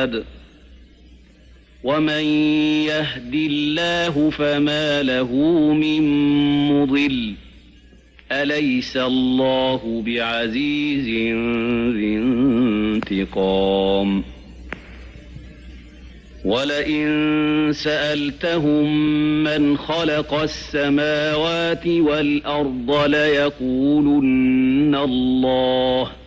أحد ومن يهد الله فما له من مضل أليس الله بعزيز ذي انتقام ولئن سألتهم من خلق السماوات والأرض ليقولن الله